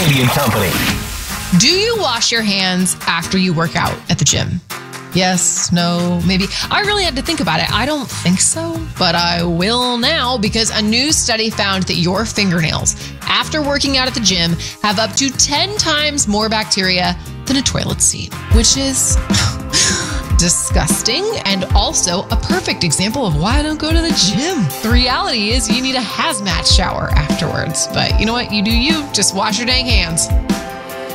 Andy and Company. Do you wash your hands after you work out at the gym? Yes, no, maybe. I really had to think about it. I don't think so, but I will now because a new study found that your fingernails after working out at the gym have up to 10 times more bacteria than a toilet seat, which is disgusting and also a perfect example of why I don't go to the gym. The reality is you need a hazmat shower afterwards, but you know what? You do you. Just wash your dang hands.